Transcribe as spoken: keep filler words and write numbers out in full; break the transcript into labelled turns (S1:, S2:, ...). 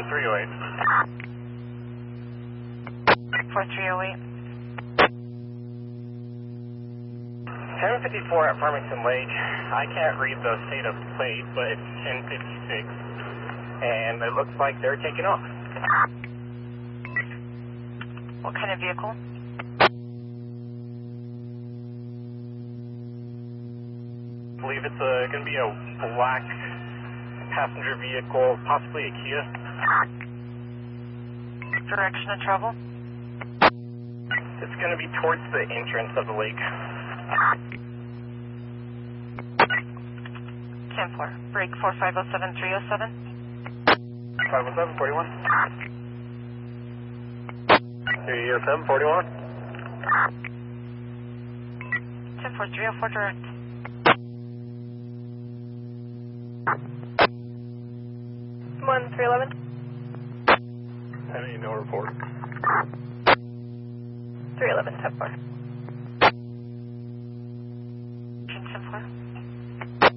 S1: three oh eight.
S2: four three oh eight.
S1: ten fifty-four at Farmington Lake. I can't read the state of plate, but it's ten fifty-six. And it looks like they're taking off.
S2: What kind of vehicle?
S1: I believe it's going to be a black passenger vehicle, possibly a Kia.
S2: Direction of travel?
S1: It's going to be towards the entrance of the lake.
S2: ten four. Break four five oh seven three oh seven.
S1: five oh seven, forty-one. three oh seven, forty-one.
S2: ten four three oh four direct. one three eleven.
S1: Any no report.
S2: three eleven, ten four.